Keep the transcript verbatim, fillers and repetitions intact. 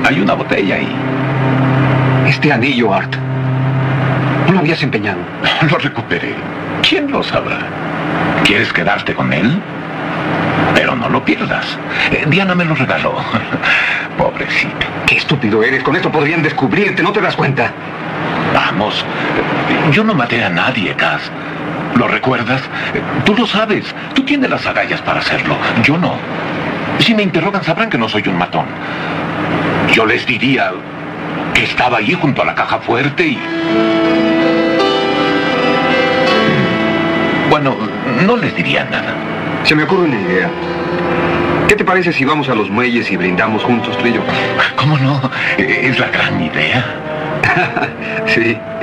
Hay una botella ahí. Este anillo, Art. ¿No lo habías empeñado? Lo recuperé. ¿Quién lo sabrá? ¿Quieres quedarte con él? Pero no lo pierdas. Eh, Diana me lo regaló. Pobrecito. Qué estúpido eres. Con esto podrían descubrirte. ¿No te das cuenta? Vamos. Yo no maté a nadie, Cass. ¿Lo recuerdas? Tú lo sabes. Tú tienes las agallas para hacerlo. Yo no. Si me interrogan sabrán que no soy un matón. Yo les diría que estaba allí junto a la caja fuerte y... Bueno, no les diría nada. Se me ocurre una idea. ¿Qué te parece si vamos a los muelles y brindamos juntos tú y yo? ¿Cómo no? Es la gran idea. Sí.